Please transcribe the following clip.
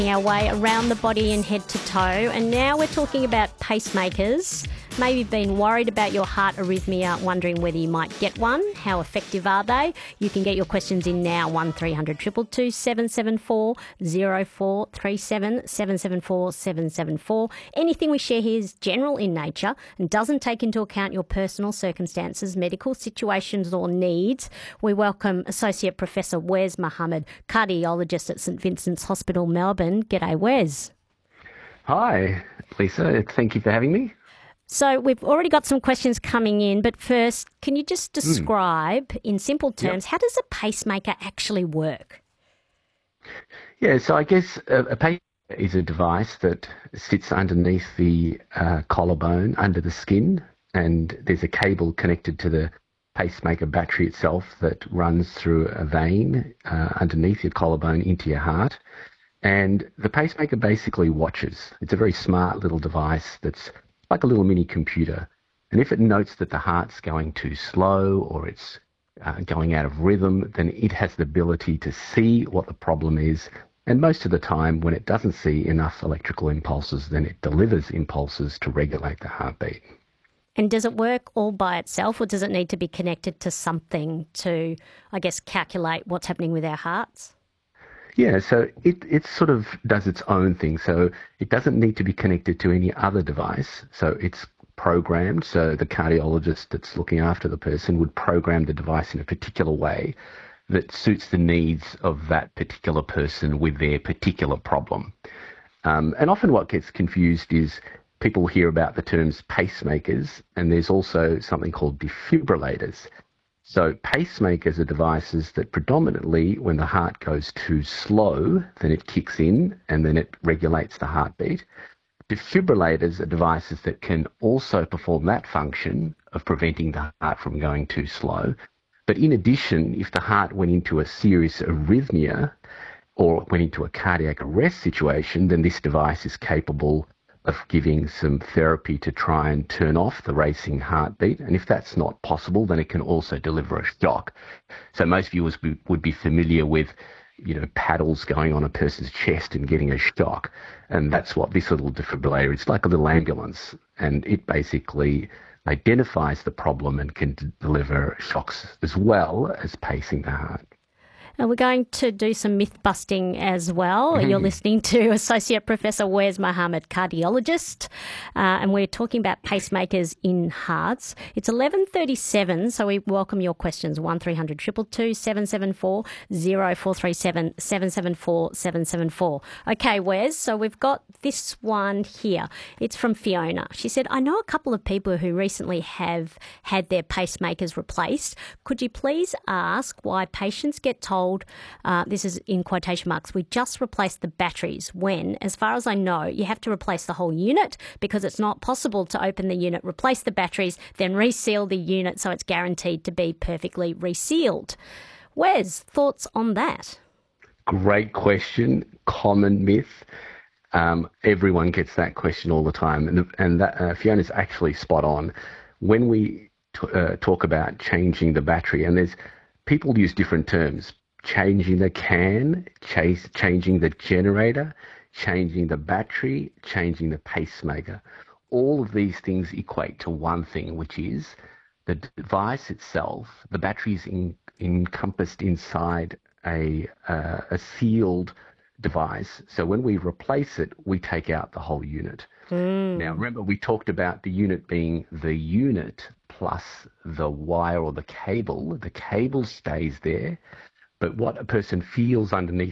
Our way around the body and head to toe, and now we're talking about pacemakers. Maybe you've been worried about your heart arrhythmia, wondering whether you might get one. How effective are they? You can get your questions in now, 1300 222 774 0437 774 774. Anything we share here is general in nature and doesn't take into account your personal circumstances, medical situations or needs. We welcome Associate Professor Wes Mohammed, cardiologist at St Vincent's Hospital, Melbourne. G'day, Wes. Hi, Lisa. Thank you for having me. So we've already got some questions coming in, but first, can you just describe in simple terms, how does a pacemaker actually work? Yeah, so I guess a pacemaker is a device that sits underneath the collarbone, under the skin, and there's a cable connected to the pacemaker battery itself that runs through a vein underneath your collarbone into your heart. And the pacemaker basically watches. It's a very smart little device that's like a little mini computer. And if it notes that the heart's going too slow or it's going out of rhythm, then it has the ability to see what the problem is. And most of the time, when it doesn't see enough electrical impulses, then it delivers impulses to regulate the heartbeat. And does it work all by itself, or does it need to be connected to something to, I guess, calculate what's happening with our hearts? Yeah, so it sort of does its own thing. So it doesn't need to be connected to any other device. So it's programmed. So the cardiologist that's looking after the person would program the device in a particular way that suits the needs of that particular person with their particular problem. And often what gets confused is people hear about the terms pacemakers, and there's also something called defibrillators. So pacemakers are devices that predominantly, when the heart goes too slow, then it kicks in and then it regulates the heartbeat. Defibrillators are devices that can also perform that function of preventing the heart from going too slow. But in addition, if the heart went into a serious arrhythmia or went into a cardiac arrest situation, then this device is capable of giving some therapy to try and turn off the racing heartbeat. And if that's not possible, then it can also deliver a shock. So most viewers would be familiar with, paddles going on a person's chest and getting a shock. And that's what this little defibrillator, it's like a little ambulance. And it basically identifies the problem and can deliver shocks as well as pacing the heart. And we're going to do some myth busting as well. You're listening to Associate Professor Wes Mohammed, cardiologist, and we're talking about pacemakers in hearts. It's 11:37, so we welcome your questions. 1300 222 774 0437 774 774. Okay, Wes, so we've got this one here. It's from Fiona. She said, I know a couple of people who recently have had their pacemakers replaced. Could you please ask why patients get told, this is in quotation marks, we just replaced the batteries when, as far as I know, you have to replace the whole unit because it's not possible to open the unit, replace the batteries, then reseal the unit so it's guaranteed to be perfectly resealed. Wes, thoughts on that? Great question. Common myth. Everyone gets that question all the time. And that, Fiona's actually spot on. When we talk about changing the battery, and people use different terms, changing the can, changing the generator, changing the battery, changing the pacemaker. All of these things equate to one thing, which is the device itself. The battery is encompassed inside a sealed device. So when we replace it, we take out the whole unit. Now, remember, we talked about the unit being the unit plus the wire or the cable. The cable stays there, but what a person feels underneath